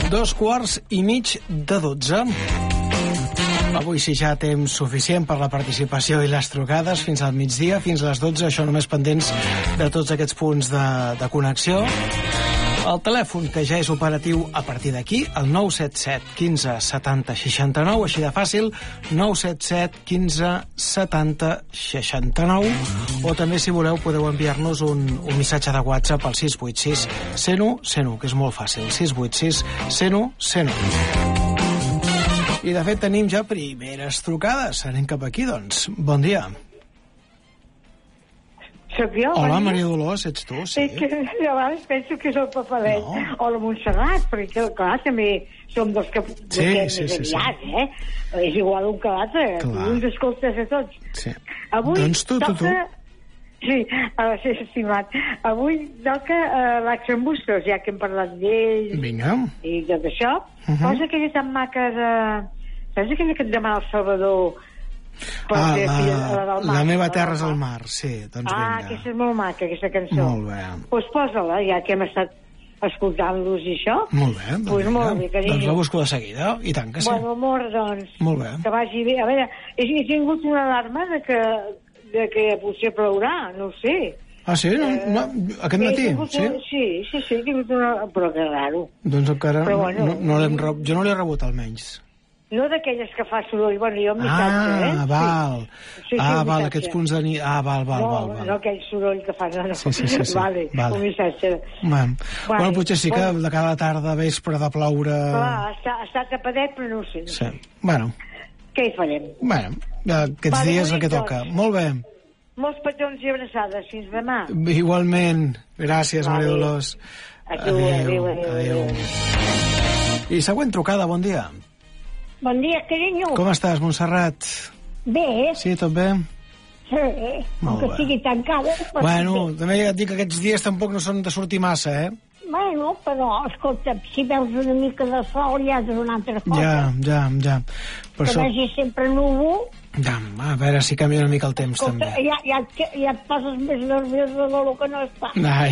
2:15 Avui sí ja temps suficient per la participació i les trucades fins al migdia, fins a les 12, això només pendents de tots aquests punts de connexió. El telèfon, que ja és operatiu a partir d'aquí, el 977 15 70 69, així de fàcil, 977 15 70 69, o també, si voleu, podeu enviar-nos un missatge de WhatsApp al 686 101 101, que és molt fàcil, 686 101 101. I, de fet, tenim ja primeres trucades. Anem cap aquí, doncs. Bon dia. Soc jo? Hola, Maria Dolors, ets tu? Sí. Que a vegades penso que és el Papalet. No. O la Montserrat, perquè, clar, també som dels que més aviat, eh? És igual un que l'altre. Tu ens escoltes a tots. Sí. Avui doncs tu. Sí, sí, estimat. Avui toca l'Action Bustos, ja que hem parlat d'ells. Vinga. I tot això. Cosa aquella tan maca de... Saps aquella que et demana el Salvador? La meva terra és al mar, sí, doncs vinga. Aquesta és molt maca, aquesta cançó. Molt bé. Doncs posa-la, ja que hem estat escoltant-los i això. Molt bé, doncs molt bé, carinyo. Doncs la busco de seguida, i tant que sí. Bueno, amor, doncs. Molt bé. Que vagi bé. A veure, he tingut una alarma de que potser plourà, no ho sé. Ah, sí? No, aquest matí? Sí, he tingut una... Però que raro. Doncs encara jo no l'he rebut, almenys. No d'aquelles que fa soroll, bueno, jo un missatge, eh? Val. Sí, val, aquests punts de nit. Val. No aquell soroll que fa, no. Sí. Vale, un missatge. Bueno, potser sí que de cada tarda, vespre, de ploure... Clar, està tapadet, però no ho sé. Sí, bueno. Què hi farem? Bueno, aquests dies el que toca. Molt bé. Molts petons i abraçades. Fins demà. Igualment. Gràcies, Maria Dolors. Adéu. I següent trucada, bon dia. Bon dia, carinyo. Com estàs, Montserrat? Bé. Sí, tot bé? Sí, que estigui tancada. Bueno, també et dic que aquests dies tampoc no són de sortir massa, eh? Bueno, però, escolta, si veus una mica de sol ja és una altra cosa. Ja. Que vegi sempre núvol. Ja, a veure si canvia una mica el temps, escolta, també. Ja et poses més nerviosa del que no està.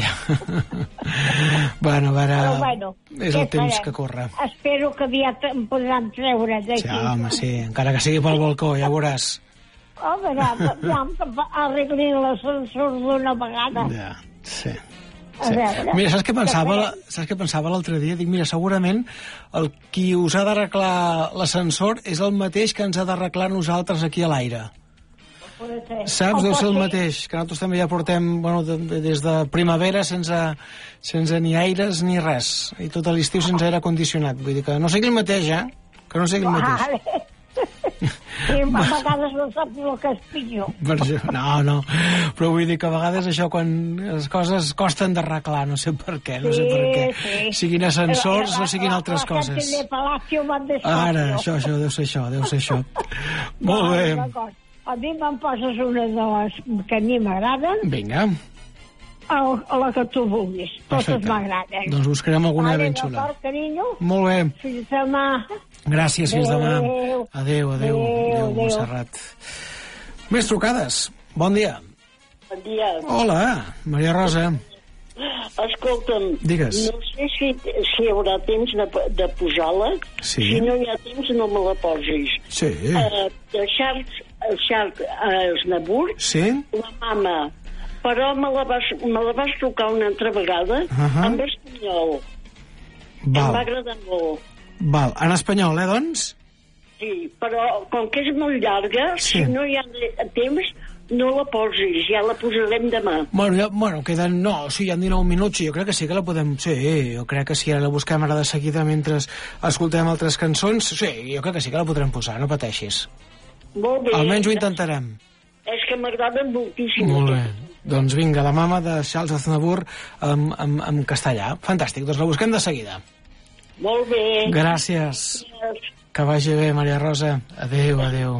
Bueno, a veure, bueno, és el temps que corre. Espero que aviat em podran treure d'aquí. Sí, home, sí, encara que sigui pel balcó, ja veuràs. A veure, arreglin l'ascensor d'una vegada. Ja, sí. Mira, saps què pensava l'altre dia? Dic, mira, segurament el qui us ha d'arreglar l'ascensor és el mateix que ens ha d'arreglar nosaltres aquí a l'aire. Saps? Deu ser el mateix, que nosaltres també ja portem des de primavera sense ni aires ni res, i tot l'estiu sense aire condicionat. Vull dir que no sigui el mateix, que no sigui el mateix. Sí, a vegades no saps el que és pitjor. No, però vull dir que a vegades això, quan les coses costen d'arreglar, no sé per què, siguin ascensors o siguin altres coses. Ara, això, deu ser això. Molt bé. A mi me'n poses una de les que a mi m'agraden. Vinga. A la que tu vulguis. Totes m'agraden. Doncs buscarem alguna ben xula. D'acord, carinyo? Molt bé. Fins demà. Gràcies, fins demà. Adéu, Montserrat. Més trucades. Bon dia. Bon dia. Hola, Maria Rosa. Escolta'm, digues. No sé si hi haurà temps de posar-la. Sí. Si no hi ha temps, no me la posis. Sí. De Shark Aznavour. Sí. La mama. Però me la vas tocar una altra vegada en espanyol. Em va agradar molt. Val, en espanyol, doncs? Sí, però com que és molt llarga, si no hi ha temps, no la posis, ja la posarem demà. Bueno, queden... No, sí, hi ha 19 minuts, jo crec que sí que la podem... Sí, jo crec que sí, ara la busquem ara de seguida mentre escoltem altres cançons. Sí, jo crec que sí que la podrem posar, no pateixis. Molt bé. Almenys ho intentarem. És que m'agraden moltíssim. Molt bé. Doncs vinga, la mama de Charles Aznavour en castellà. Fantàstic, doncs la busquem de seguida. Molt bé. Gràcies. Que vagi bé, Maria Rosa. Adéu.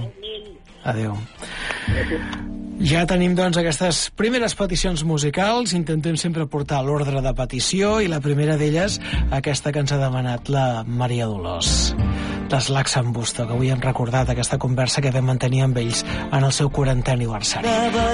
Ja tenim, doncs, aquestes primeres peticions musicals. Intentem sempre portar l'ordre de petició, i la primera d'elles, aquesta que ens ha demanat la Maria Dolors. Les L'Action Bustos, que avui hem recordat aquesta conversa que vam mantenir amb ells en el seu 40è aniversari.